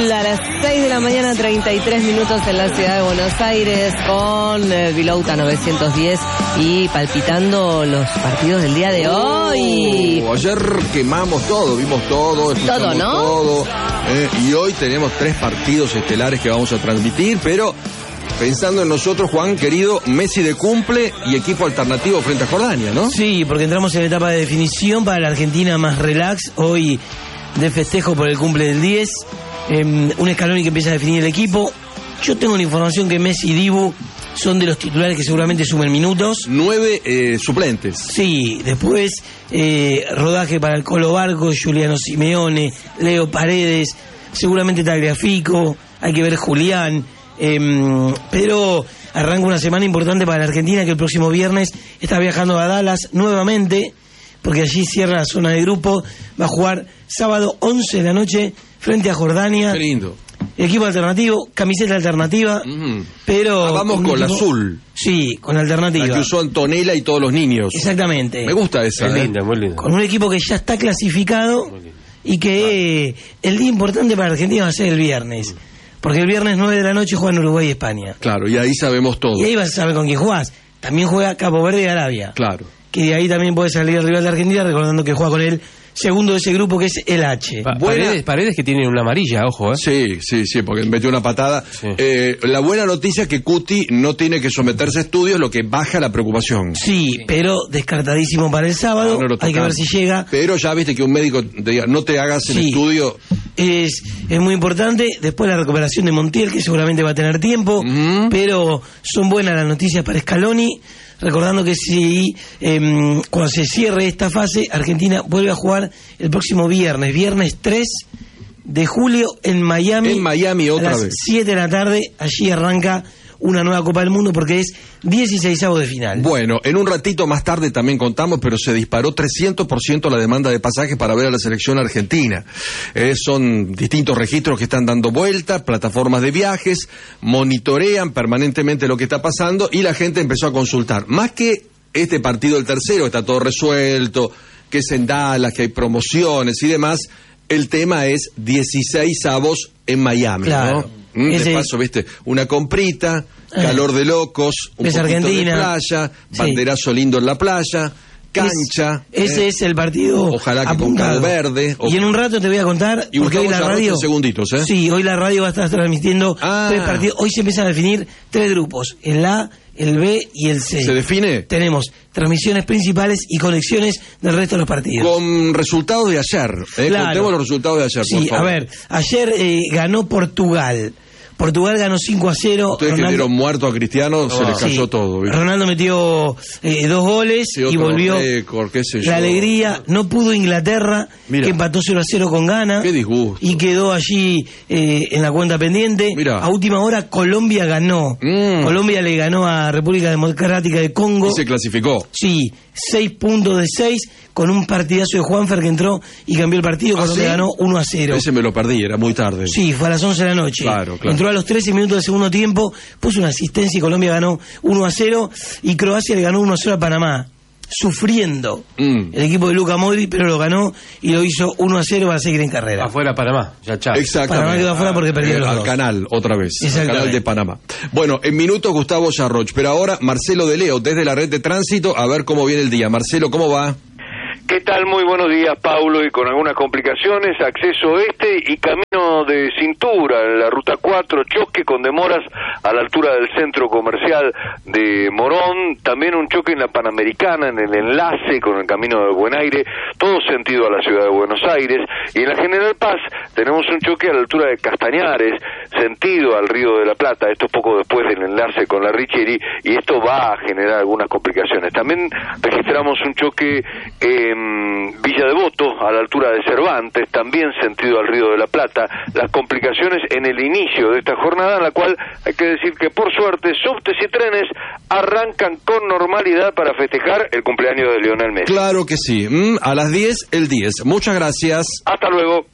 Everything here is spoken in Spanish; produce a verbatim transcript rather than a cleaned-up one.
Sol a las seis de la mañana, treinta y tres minutos en la ciudad de Buenos Aires, con eh, Vilauta novecientos diez y palpitando los partidos del día de hoy. Oh, ayer quemamos todo, vimos todo, escuchamos todo, ¿no? todo, eh, y hoy tenemos tres partidos estelares que vamos a transmitir, pero pensando en nosotros, Juan, querido, Messi de cumple y equipo alternativo frente a Jordania, ¿no? Sí, porque entramos en la etapa de definición para la Argentina más relax, hoy de festejo por el cumple del diez, eh, un Scaloni que empieza a definir el equipo. Yo tengo la información que Messi y Dibu son de los titulares que seguramente sumen minutos. Nueve eh, suplentes. Sí, después eh, rodaje para el Colo Barco, Juliano Simeone, Leo Paredes, seguramente Tagliafico, hay que ver Julián, eh, pero arranca una semana importante para la Argentina, que el próximo viernes está viajando a Dallas nuevamente, porque allí cierra la zona de grupo, va a jugar sábado once de la noche frente a Jordania. Qué lindo. Equipo alternativo, camiseta alternativa, Mm. pero... Ah, vamos con la azul. Sí, con alternativa. La que usó Antonella y todos los niños. Exactamente. Me gusta esa. Muy ¿eh? linda, muy linda. Con un equipo que ya está clasificado y que ah. el día importante para Argentina va a ser el viernes. Porque el viernes nueve de la noche juegan Uruguay y España. Claro, y ahí sabemos todo. Y ahí vas a saber con quién jugás. También juega Cabo Verde y Arabia. Claro. Que de ahí también puede salir el rival de Argentina, recordando que juega con el segundo de ese grupo, que es el H. Pa- paredes, paredes que tienen una amarilla, ojo, ¿eh? Sí, sí, sí, porque metió una patada. Sí. Eh, la buena noticia es que Cuti no tiene que someterse a estudios, lo que baja la preocupación. Sí, pero descartadísimo para el sábado. Ah, no lo Hay que ver si llega. Pero ya viste que un médico te diga, no te hagas el Sí. estudio. Es, es muy importante. Después la recuperación de Montiel, que seguramente va a tener tiempo. Ujú. Pero son buenas las noticias para Scaloni. Recordando que si eh, cuando se cierre esta fase, Argentina vuelve a jugar el próximo viernes, viernes tres de julio en Miami. En Miami otra a las vez. siete de la tarde, allí arranca una nueva Copa del Mundo porque es dieciseisavo de final. Bueno, en un ratito más tarde también contamos, pero se disparó trescientos por ciento la demanda de pasajes para ver a la selección argentina. Eh, son distintos registros que están dando vueltas, plataformas de viajes, monitorean permanentemente lo que está pasando y la gente empezó a consultar. Más que este partido del tercero, está todo resuelto, que es en Dallas, que hay promociones y demás, el tema es dieciseisavos en Miami, Claro. ¿no? Mm, Ese- de paso, viste, una comprita, calor de locos, un Ves poquito Argentina. de playa, Sí. banderazo lindo en la playa, cancha. Es- ese eh, es el partido Ojalá que con apuntado. Cabo Verde. Y en un rato te voy a contar, Y porque hoy Gustavo la Yarroch radio... en segunditos, ¿eh? Sí, hoy la radio va a estar transmitiendo Ah. tres partidos. Hoy se empiezan a definir tres grupos, el A, el B y el C. ¿Se define? Tenemos transmisiones principales y conexiones del resto de los partidos. Con resultados de ayer. Eh, Claro. Contemos los resultados de ayer, por Sí, a favor. ver, ayer eh, ganó Portugal. Portugal ganó cinco a cero. Ustedes que Ronaldo- vieron muerto a Cristiano, se Ah. les cayó Sí. todo. ¿viste? Ronaldo metió eh, dos goles Sí, y otro volvió récord, qué sé yo. la alegría. No pudo Inglaterra, Mira. que empató cero a cero con Ghana. Qué disgusto. Y quedó allí eh, en la cuenta pendiente. Mira. A última hora Colombia ganó. Mm. Colombia le ganó a República Democrática de Congo. Y se clasificó. Sí, seis puntos de seis, con un partidazo de Juanfer que entró y cambió el partido. ¿Ah, Colombia sí? ganó uno a cero. Ese me lo perdí, era muy tarde. Sí, fue a las once de la noche. Claro, claro. Entró a los trece minutos del segundo tiempo, puso una asistencia y Colombia ganó uno a cero. Y Croacia le ganó uno a cero a Panamá. Sufriendo Mm. el equipo de Luka Modric, pero lo ganó y lo hizo uno a cero para seguir en carrera. Afuera Panamá, ya chao. Exactamente. Panamá quedó afuera porque perdió Eh, los al dos. canal, otra vez. Al Exactamente. canal de Panamá. Bueno, en minutos Gustavo Yarroch, pero ahora Marcelo de Leo, desde la red de tránsito, a ver cómo viene el día. Marcelo, ¿cómo va? ¿Qué tal? Muy buenos días, Paulo, y con algunas complicaciones, acceso este y camino de cintura en la ruta cuatro, choque con demoras a la altura del centro comercial de Morón, también un choque en la Panamericana, en el enlace con el camino de Buen Aire, todo sentido a la ciudad de Buenos Aires, y en la General Paz tenemos un choque a la altura de Castañares, sentido al Río de la Plata, esto poco después del enlace con la Richieri, y esto va a generar algunas complicaciones. También registramos un choque en Villa Devoto, a la altura de Cervantes, también sentido al Río de la Plata, las complicaciones en el inicio de esta jornada, en la cual hay que decir que por suerte subtes y trenes arrancan con normalidad para festejar el cumpleaños de Lionel Messi. Claro que sí. Mm, a las diez, el diez. Muchas gracias. Hasta luego.